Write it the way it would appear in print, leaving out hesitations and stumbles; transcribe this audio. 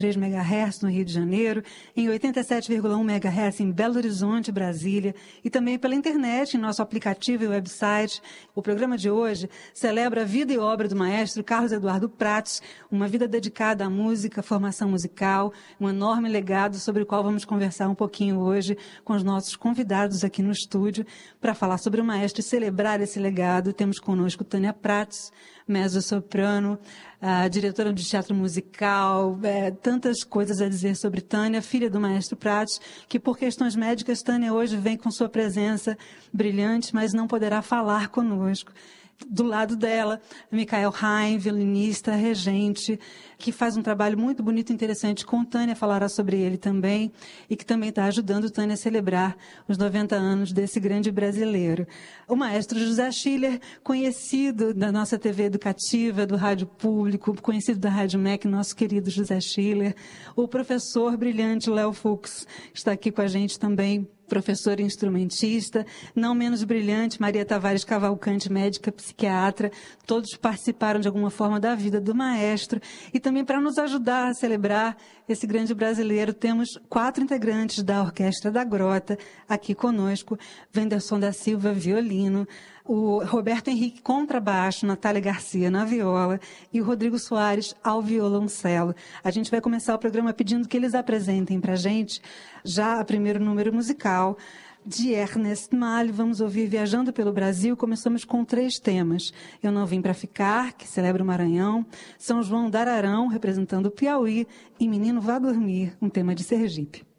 MHz no Rio de Janeiro, em 87,1 MHz em Belo Horizonte, Brasília, e também pela internet, em nosso aplicativo e website. O programa de hoje celebra a vida e obra do maestro Carlos Eduardo Prates, uma vida dedicada à música, formação musical, um enorme legado sobre o qual vamos conversar um pouquinho hoje com os nossos convidados aqui no estúdio. Para falar sobre o maestro e celebrar esse legado, temos conosco Tânia Prates, mezzo-soprano, diretora de teatro musical, tantas coisas a dizer sobre Tânia, filha do maestro Prates, que por questões médicas Tânia hoje vem com sua presença brilhante, mas não poderá falar conosco. Do lado dela, Michael Hein, violinista, regente, que faz um trabalho muito bonito e interessante com Tânia, falará sobre ele também, e que também está ajudando Tânia a celebrar os 90 anos desse grande brasileiro. O maestro José Schiller, conhecido da nossa TV educativa, do rádio público, conhecido da Rádio MEC, nosso querido José Schiller. O professor brilhante Léo Fux está aqui com a gente também, professor e instrumentista, não menos brilhante, Maria Tavares Cavalcante, médica, psiquiatra, todos participaram de alguma forma da vida do maestro. E também para nos ajudar a celebrar esse grande brasileiro, temos 4 integrantes da Orquestra da Grota aqui conosco: Wenderson da Silva, violino, o Roberto Henrique, contrabaixo, Natália Garcia na viola e o Rodrigo Soares ao violoncelo. A gente vai começar o programa pedindo que eles apresentem para a gente já o primeiro número musical de Ernest Malle. Vamos ouvir Viajando pelo Brasil. Começamos com 3 temas: Eu Não Vim Pra Ficar, que celebra o Maranhão; São João d'Ararão, representando o Piauí; e Menino Vá Dormir, um tema de Sergipe.